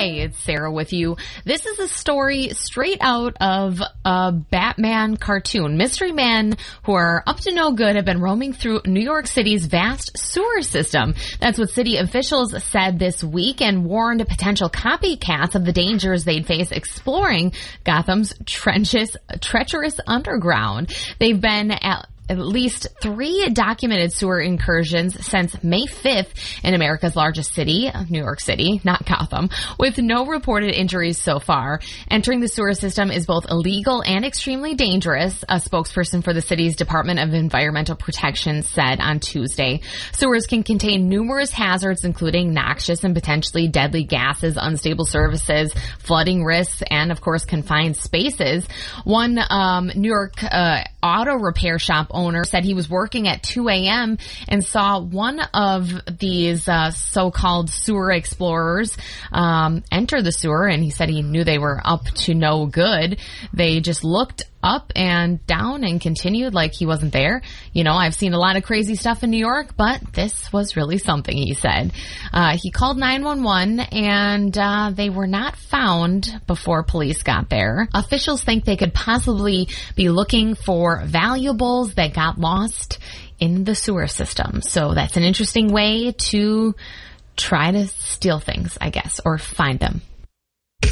It's Sarah with you. This is a story straight out of a Batman cartoon. Mystery men who are up to no good have been roaming through New York City's vast sewer system. That's what city officials said this week and warned potential copycats of the dangers they'd face exploring Gotham's treacherous underground. They've been at least 3 documented sewer incursions since May 5th in America's largest city, New York City, not Gotham, with no reported injuries so far. Entering the sewer system is both illegal and extremely dangerous, a spokesperson for the city's Department of Environmental Protection said on Tuesday. Sewers can contain numerous hazards, including noxious and potentially deadly gases, unstable surfaces, flooding risks, and, of course, confined spaces. One New York auto repair shop owner said he was working at 2 a.m. and saw one of these so-called sewer explorers enter the sewer, and he said he knew they were up to no good. They just looked up and down and continued like he wasn't there. You know, I've seen a lot of crazy stuff in New York, but this was really something, he said. He called 911 and they were not found before police got there. Officials think they could possibly be looking for valuables that got lost in the sewer system. So that's an interesting way to try to steal things, I guess, or find them.